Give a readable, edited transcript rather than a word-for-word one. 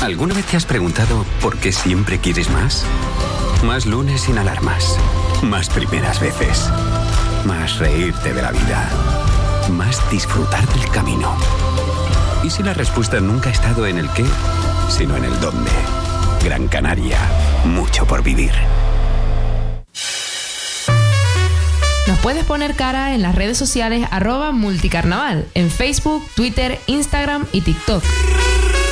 ¿Alguna vez te has preguntado por qué siempre quieres más? Más lunes sin alarmas. Más primeras veces. Más reírte de la vida. Más disfrutar del camino. ¿Y si la respuesta nunca ha estado en el qué, sino en el dónde? Gran Canaria. Mucho por vivir. Nos puedes poner cara en las redes sociales @multicarnaval, en Facebook, Twitter, Instagram y TikTok.